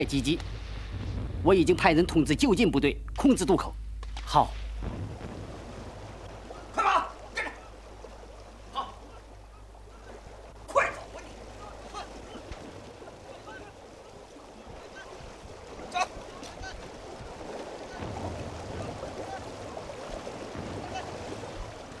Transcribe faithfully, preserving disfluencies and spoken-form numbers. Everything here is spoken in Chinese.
击击，我已经派人通知就近部队控制渡口。 好。